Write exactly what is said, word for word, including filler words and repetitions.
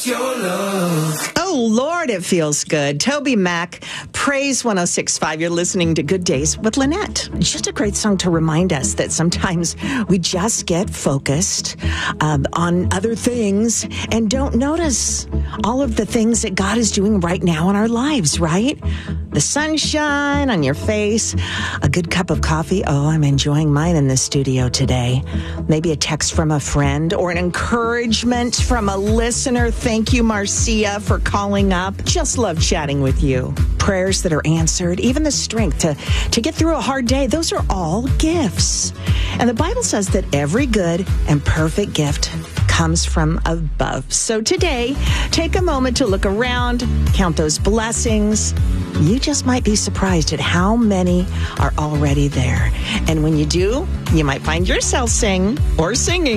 your love. Oh, Lord, it feels good. Toby Mac, Praise one oh six point five. You're listening to Good Days with Lynette. Just a great song to remind us that sometimes we just get focused um, on other things and don't notice all of the things that God is doing right now in our lives, right? The sunshine on your face, a good cup of coffee. Oh, I'm enjoying mine in the studio today. Maybe a text from a friend or an encouragement from a listener. Thank you, Marcia, for calling up. Just love chatting with you. Prayers that are answered, even the strength to, to get through a hard day. Those are all gifts. And the Bible says that every good and perfect gift comes from above. So today, take a moment to look around, count those blessings. You just might be surprised at how many are already there. And when you do, you might find yourself singing or singing